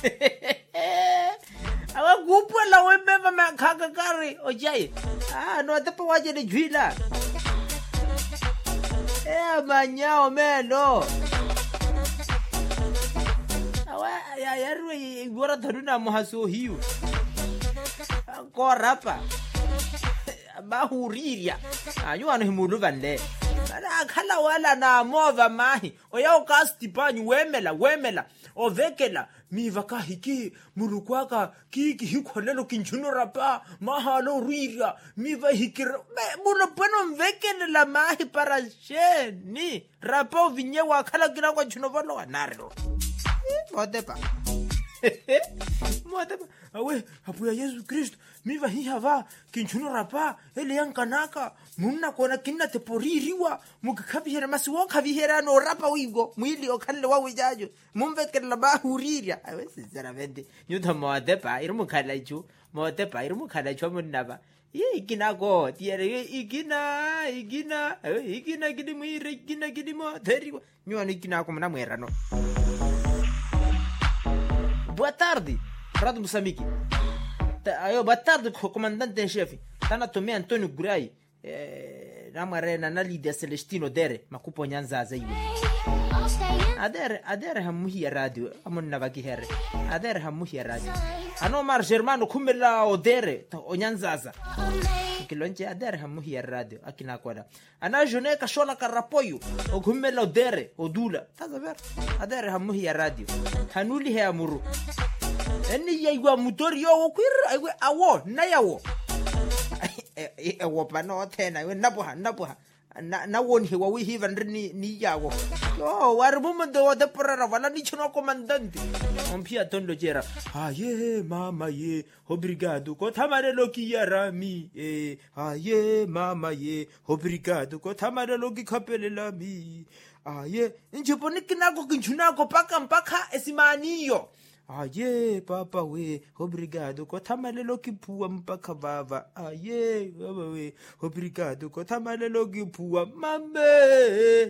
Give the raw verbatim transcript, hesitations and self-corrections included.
awa gupwa la wemba makaka kari ojai ah no te pa waje de juila eh manyao melo awa ya yaru igora thoruna mohaso hiu ko rapa ba huriria ayo ano himulu vande ala khala wala na mova mahi oya ukasti panyu wemela wemela ovekela miva ka hiki mulukwaka kiki hikolelo kinchuno rapa mahalo riria miva hikira mulo pano mvekele la mahi para sheni rapa vinye wakala kina kwa chuno valo wanarelo motepa motepa awe hapu ya Yesu Kristo miva hi hava kinchuno rapa ele yankanaka munna kona kinna te poririwa mukakabihera masiwo kabihera no rapa wigo mwili okalle wa wijajo mumvekele la bahuriria awe sinceramente nyuta motepa irumu kala ichu motepa irumu kala ichu munaba ye ikina go tiere ikina ikina awe ikina kidi mwire ikina kidi mo teriwa nyuani ikina ko mna mwera no. Boa tarde, Rádio Moçambique. Ayo, boa tarde, comandante em chefe. Tá na Tomé Antônio Gurai. Na marena na Lídia Celestino dere, makupo nyanzaza hiyo. Adere, adere hamuhi ya radio, amonna bakihere. Adere hamuhi ya radio. Ano mar Germano kumela odere, onyanzaza. Kilonje adere hamuhi ya radio, akina kwada. Ana jone kashola karapoyo, okumela odere, odula. Taza ver. Adere hamuhi ya radio. Hanuli he amuru. Eni yaigwa mutori yo kwira, ewe awo, na yawo. E wopa no tena, we napoha, napoha. Na na won he wa we hiva ni ni yawo. Yo, warumu ndo de porara wala ni chono comandante. Ompia tondo jera. Ah ye mama ye, obrigado. Ko tamare loki yarami. Eh, ah ye mama ye, obrigado. Ko tamare loki kapelela mi. Ah ye, njiponi kinako kinchunako paka mpaka esimaniyo. Aye papa we obrigado ko tamalelo kipua mpaka baba aye baba we obrigado ko tamalelo kipua mame